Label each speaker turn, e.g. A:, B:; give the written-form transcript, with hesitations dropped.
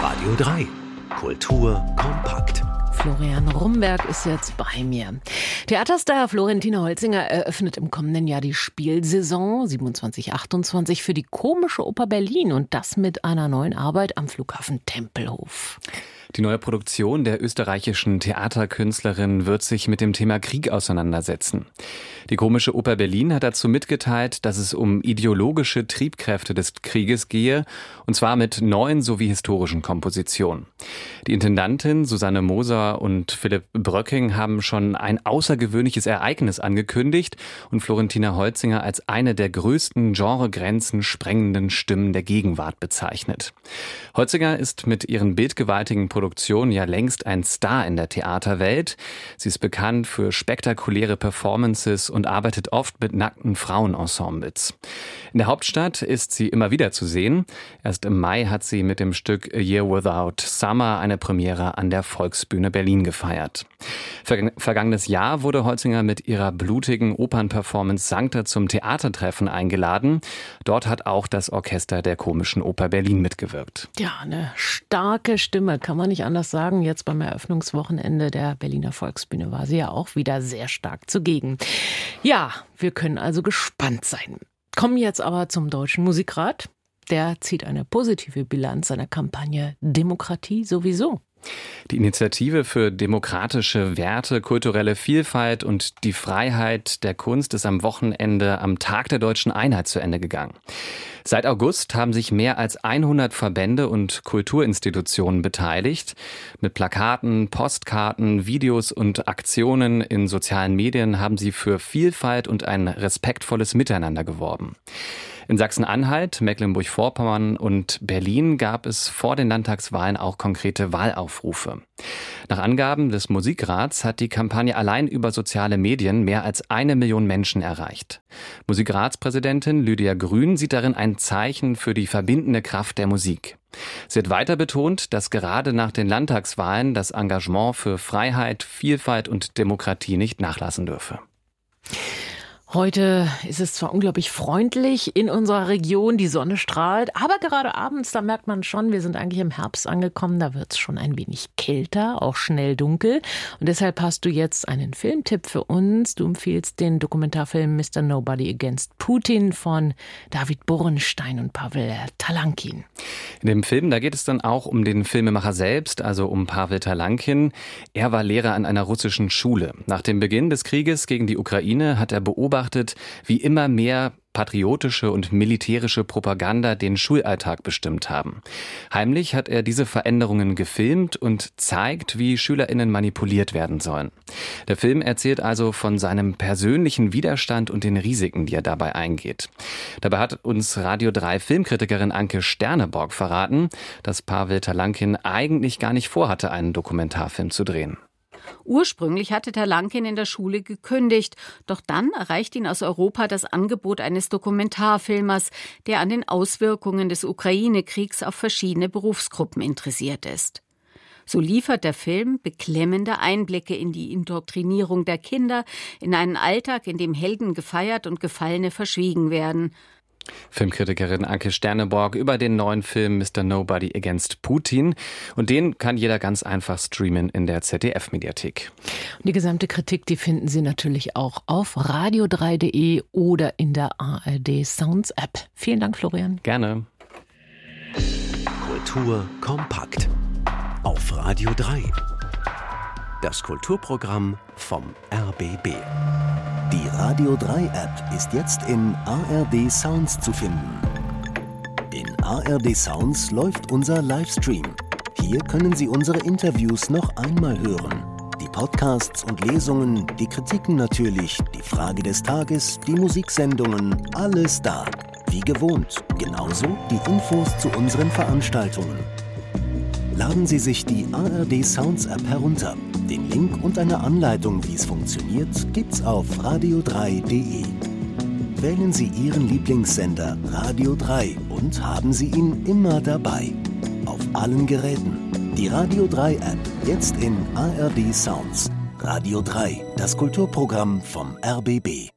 A: Radio 3. Kultur kompakt.
B: Florian Rumberg ist jetzt bei mir. Theaterstar Florentina Holzinger eröffnet im kommenden Jahr die Spielsaison 27/28 für die Komische Oper Berlin und das mit einer neuen Arbeit am Flughafen Tempelhof.
C: Die neue Produktion der österreichischen Theaterkünstlerin wird sich mit dem Thema Krieg auseinandersetzen. Die Komische Oper Berlin hat dazu mitgeteilt, dass es um ideologische Triebkräfte des Krieges gehe, und zwar mit neuen sowie historischen Kompositionen. Die Intendantin Susanne Moser und Philipp Bröcking haben schon ein außergewöhnliches Ereignis angekündigt und Florentina Holzinger als eine der größten Genregrenzen sprengenden Stimmen der Gegenwart bezeichnet. Holzinger ist mit ihren bildgewaltigen Produktionen ja längst ein Star in der Theaterwelt. Sie ist bekannt für spektakuläre Performances und arbeitet oft mit nackten Frauenensembles. In der Hauptstadt ist sie immer wieder zu sehen. Erst im Mai hat sie mit dem Stück A Year Without Summer eine Premiere an der Volksbühne Berlin gefeiert. Vergangenes Jahr wurde Holzinger mit ihrer blutigen Opernperformance Sancta zum Theatertreffen eingeladen. Dort hat auch das Orchester der Komischen Oper Berlin mitgewirkt.
B: Ja, eine starke Stimme, kann man nicht anders sagen. Jetzt beim Eröffnungswochenende der Berliner Volksbühne war sie ja auch wieder sehr stark zugegen. Ja, wir können also gespannt sein. Kommen jetzt aber zum Deutschen Musikrat. Der zieht eine positive Bilanz seiner Kampagne Demokratie sowieso.
C: Die Initiative für demokratische Werte, kulturelle Vielfalt und die Freiheit der Kunst ist am Wochenende am Tag der Deutschen Einheit zu Ende gegangen. Seit August haben sich mehr als 100 Verbände und Kulturinstitutionen beteiligt. Mit Plakaten, Postkarten, Videos und Aktionen in sozialen Medien haben sie für Vielfalt und ein respektvolles Miteinander geworben. In Sachsen-Anhalt, Mecklenburg-Vorpommern und Berlin gab es vor den Landtagswahlen auch konkrete Wahlaufrufe. Nach Angaben des Musikrats hat die Kampagne allein über soziale Medien mehr als 1 Million Menschen erreicht. Musikratspräsidentin Lydia Grün sieht darin ein Zeichen für die verbindende Kraft der Musik. Sie hat weiter betont, dass gerade nach den Landtagswahlen das Engagement für Freiheit, Vielfalt und Demokratie nicht nachlassen dürfe.
B: Heute ist es zwar unglaublich freundlich in unserer Region, die Sonne strahlt, aber gerade abends, da merkt man schon, wir sind eigentlich im Herbst angekommen, da wird es schon ein wenig kälter, auch schnell dunkel. Und deshalb hast du jetzt einen Filmtipp für uns. Du empfiehlst den Dokumentarfilm Mr. Nobody Against Putin von David Borenstein und Pavel Talankin.
C: In dem Film, da geht es dann auch um den Filmemacher selbst, also um Pavel Talankin. Er war Lehrer an einer russischen Schule. Nach dem Beginn des Krieges gegen die Ukraine hat er beobachtet, wie immer mehr patriotische und militärische Propaganda den Schulalltag bestimmt haben. Heimlich hat er diese Veränderungen gefilmt und zeigt, wie SchülerInnen manipuliert werden sollen. Der Film erzählt also von seinem persönlichen Widerstand und den Risiken, die er dabei eingeht. Dabei hat uns Radio 3 Filmkritikerin Anke Sterneborg verraten, dass Pavel Talankin eigentlich gar nicht vorhatte, einen Dokumentarfilm zu drehen.
D: Ursprünglich hatte Talankin in der Schule gekündigt, doch dann erreicht ihn aus Europa das Angebot eines Dokumentarfilmers, der an den Auswirkungen des Ukraine-Kriegs auf verschiedene Berufsgruppen interessiert ist. So liefert der Film beklemmende Einblicke in die Indoktrinierung der Kinder, in einen Alltag, in dem Helden gefeiert und Gefallene verschwiegen werden.
C: Filmkritikerin Anke Sterneborg über den neuen Film Mr. Nobody Against Putin. Und den kann jeder ganz einfach streamen in der ZDF-Mediathek.
B: Und die gesamte Kritik, die finden Sie natürlich auch auf radio3.de oder in der ARD Sounds App. Vielen Dank, Florian.
C: Gerne.
A: Kultur kompakt. Auf Radio 3. Das Kulturprogramm vom RBB.
E: Die Radio 3 App ist jetzt in ARD Sounds zu finden. In ARD Sounds läuft unser Livestream. Hier können Sie unsere Interviews noch einmal hören. Die Podcasts und Lesungen, die Kritiken natürlich, die Frage des Tages, die Musiksendungen, alles da. Wie gewohnt, genauso die Infos zu unseren Veranstaltungen. Laden Sie sich die ARD Sounds App herunter. Den Link und eine Anleitung, wie es funktioniert, gibt's auf radio3.de. Wählen Sie Ihren Lieblingssender Radio 3 und haben Sie ihn immer dabei. Auf allen Geräten. Die Radio 3 App, jetzt in ARD Sounds. Radio 3, das Kulturprogramm vom RBB.